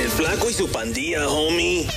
El Flaco y su pandilla, homie.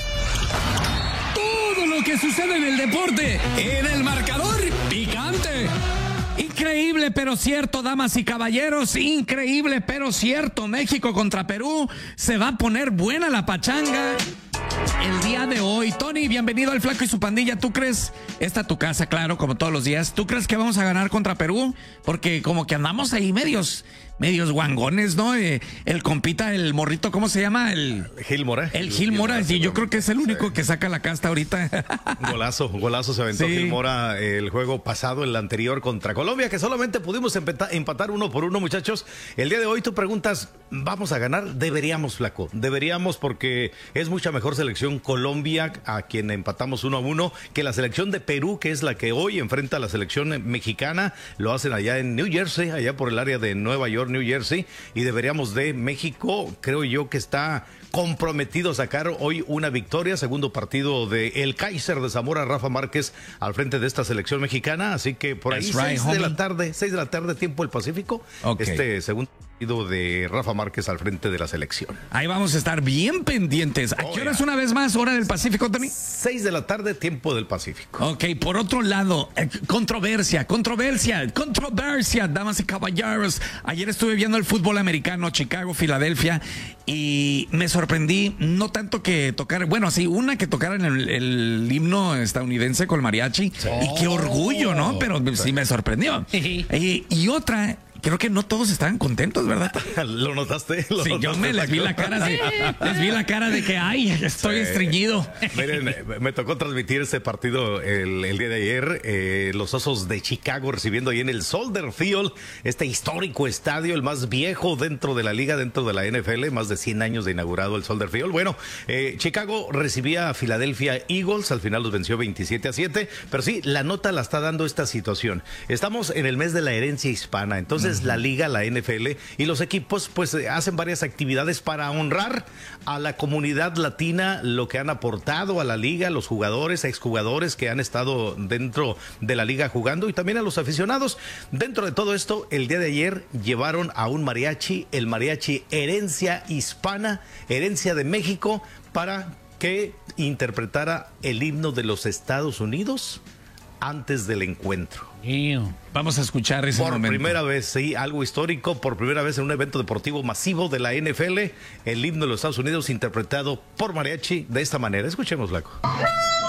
Todo lo que sucede en el deporte, en el marcador picante. Increíble pero cierto, damas y caballeros, increíble pero cierto. México contra Perú, se va a poner buena la pachanga el día de hoy. Tony, bienvenido al Flaco y su pandilla. ¿Tú crees, esta tu casa, claro, como todos los días, ¿tú crees que vamos a ganar contra Perú? Porque como que andamos ahí medios guangones, ¿no? El compita, el morrito, ¿cómo se llama? El Gil Mora. El Gil Mora, sí, yo creo que es el único que saca la casta ahorita. Golazo se aventó Gil Mora el juego pasado, el anterior contra Colombia, que solamente pudimos empatar 1-1, muchachos. El día de hoy tú preguntas, ¿vamos a ganar? Deberíamos, Flaco. Deberíamos, porque es mucha mejor selección Colombia, a quien empatamos 1-1, que la selección de Perú, que es la que hoy enfrenta a la selección mexicana. Lo hacen allá en New Jersey, allá por el área de Nueva York, New Jersey, y deberíamos de México, creo yo que está comprometido a sacar hoy una victoria, segundo partido de el Kaiser de Zamora, Rafa Márquez, al frente de esta selección mexicana, así que por ahí 6 de la tarde, tiempo del Pacífico, este segundo partido de Rafa Márquez al frente de la selección. Ahí vamos a estar bien pendientes. ¿A qué horas una vez más, hora del Pacífico, Tony? 6 de la tarde, tiempo del Pacífico. Ok, por otro lado, controversia, damas y caballeros. Ayer estuve viendo el fútbol americano, Chicago, Filadelfia, y me sorprendí, no tanto que tocar, bueno, sí, una que tocaran el himno estadounidense con mariachi, y qué orgullo, ¿no? Pero sí me sorprendió. Y otra, creo que no todos estaban contentos, ¿verdad? ¿Lo notaste? Sí, yo les vi la cara de que, ay, estoy estreñido. Miren, me tocó transmitir este partido el día de ayer, los Osos de Chicago recibiendo ahí en el Soldier Field, este histórico estadio, el más viejo dentro de la liga, dentro de la NFL, más de 100 años de inaugurado el Soldier Field. Bueno, Chicago recibía a Philadelphia Eagles, al final los venció 27-7, pero sí, la nota la está dando esta situación. Estamos en el mes de la herencia hispana, entonces la liga, la NFL y los equipos pues hacen varias actividades para honrar a la comunidad latina, lo que han aportado a la liga, los jugadores, exjugadores que han estado dentro de la liga jugando, y también a los aficionados. Dentro de todo esto, el día de ayer llevaron a un mariachi, el mariachi Herencia Hispana, Herencia de México, para que interpretara el himno de los Estados Unidos antes del encuentro. Vamos a escuchar ese momento. Por primera vez, sí, algo histórico, por primera vez en un evento deportivo masivo de la NFL, el himno de los Estados Unidos interpretado por mariachi de esta manera. Escuchemos, Flaco.